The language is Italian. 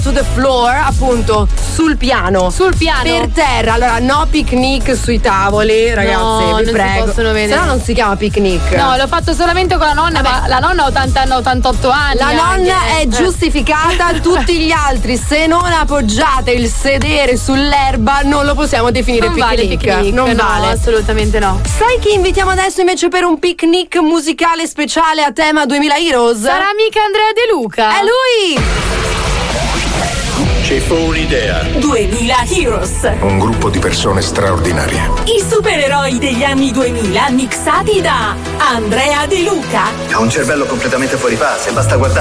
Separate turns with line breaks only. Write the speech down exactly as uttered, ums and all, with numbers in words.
to the floor, appunto, sul piano.
Sul piano.
Per terra. Allora, no picnic sui tavoli, ragazzi,
no,
vi
non
prego.
si possono vedere.
Se no non si chiama picnic.
No, l'ho fatto solamente con la nonna,
Vabbè.
ma la nonna ha ottanta, ottantotto anni.
La nonna
anche.
è giustificata, tutti gli altri, se non appoggiate il sedere sull'erba, non lo possiamo definire
non
picnic.
vale picnic.
Non
no,
vale.
assolutamente no.
Sai chi invitiamo adesso invece per un picnic musicale speciale a tema duemila Heroes?
Sarà mica Andrea De Luca?
È lui!
Ci fu un'idea.
duemila Heroes.
Un gruppo di persone straordinarie.
I supereroi degli anni duemila mixati da Andrea De Luca.
Ha un cervello completamente fuori fase, basta guardare.